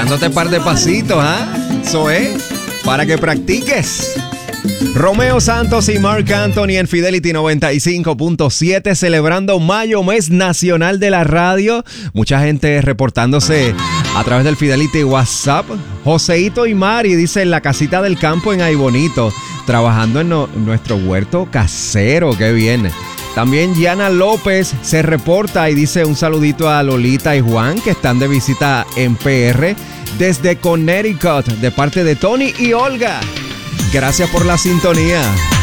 Dándote un par de pasitos, ¿ah? Eso es, para que practiques. Romeo Santos y Marc Anthony en Fidelity 95.7, celebrando mayo, mes nacional de la radio. Mucha gente reportándose a través del Fidelity WhatsApp. Joseito y Mari dice en la casita del campo en Aybonito, trabajando en nuestro huerto casero. ¡Qué bien! También Yana López se reporta y dice un saludito a Lolita y Juan, que están de visita en PR desde Connecticut, de parte de Tony y Olga. Gracias por la sintonía.